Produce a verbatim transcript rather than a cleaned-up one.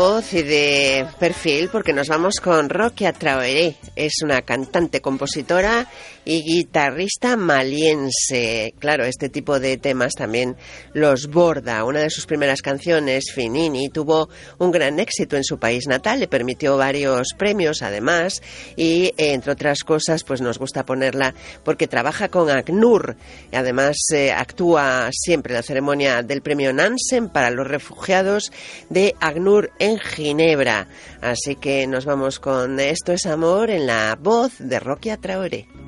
Voz y de perfil, porque nos vamos con Rokia Traoré. Es una cantante, compositora y guitarrista maliense. Claro, este tipo de temas también los borda. Una de sus primeras canciones, Finini, tuvo un gran éxito en su país natal, le permitió varios premios además y, entre otras cosas, pues nos gusta ponerla porque trabaja con ACNUR. Además, eh, actúa siempre en la ceremonia del premio Nansen para los refugiados de ACNUR en Ginebra. Así que nos vamos con Esto es Amor en la voz de Rokia Traoré.